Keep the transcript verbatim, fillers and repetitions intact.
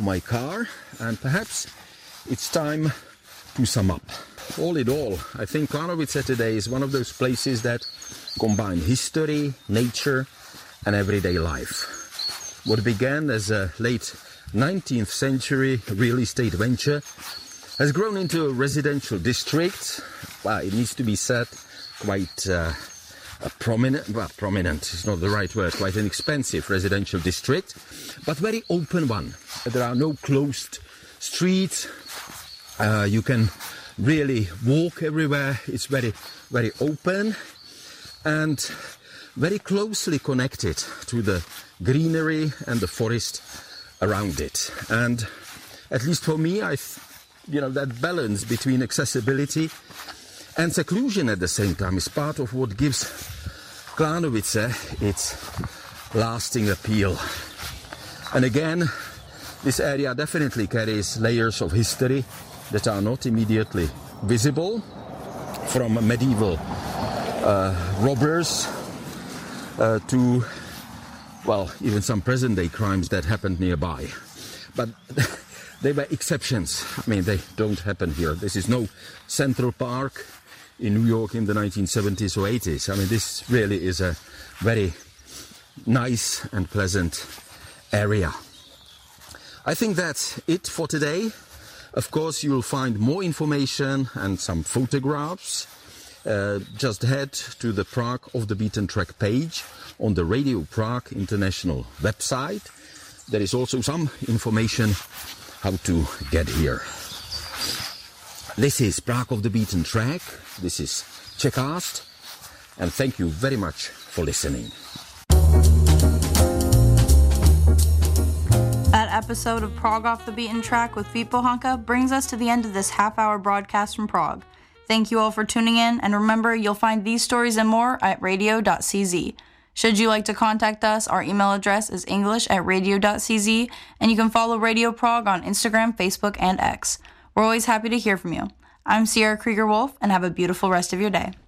my car, and perhaps it's time to sum up. All in all, I think Klarnovice today is one of those places that combine history, nature, and everyday life. What began as a late nineteenth century real estate venture has grown into a residential district. Well, it needs to be said, quite uh, a prominent, well, prominent is not the right word, quite an expensive residential district, but very open one. There are no closed streets. Uh, you can really walk everywhere. It's very, very open and very closely connected to the greenery and the forest around it. And at least for me, I, you know, that balance between accessibility and seclusion at the same time is part of what gives Klarnovice its lasting appeal. And again, this area definitely carries layers of history that are not immediately visible, from medieval uh, robbers uh, to, well, even some present-day crimes that happened nearby. But they were exceptions. I mean, they don't happen here. This is no Central Park in New York in the nineteen seventies or eighties. I mean, this really is a very nice and pleasant area. I think that's it for today. Of course, you'll find more information and some photographs. Uh, just head to the Prague Off the Beaten Track page on the Radio Prague International website. There is also some information how to get here. This is Prague Off the Beaten Track. This is Czechcast, and thank you very much for listening. That episode of Prague Off the Beaten Track with Vít Pohanka brings us to the end of this half-hour broadcast from Prague. Thank you all for tuning in, and remember, you'll find these stories and more at radio dot c z. Should you like to contact us, our email address is english at radio dot c z, and you can follow Radio Prague on Instagram, Facebook, and X. We're always happy to hear from you. I'm Sierra Krieger-Wolf, and have a beautiful rest of your day.